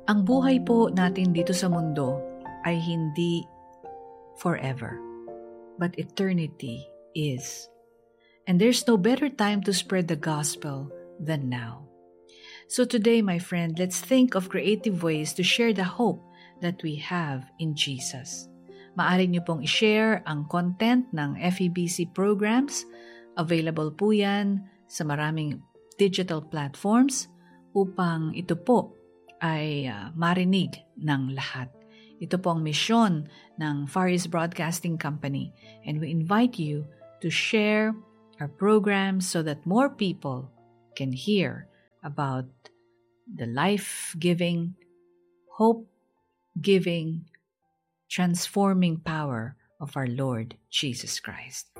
Ang buhay po natin dito sa mundo ay hindi forever, but eternity is. And there's no better time to spread the gospel than now. So today, my friend, let's think of creative ways to share the hope that we have in Jesus. Maaari niyo pong i-share ang content ng FEBC programs. Available po yan sa maraming digital platforms upang ito po ay marinig ng lahat. Ito po ang misyon ng Far East Broadcasting Company, and we invite you to share our programs so that more people can hear about the life-giving, hope-giving, transforming power of our Lord Jesus Christ.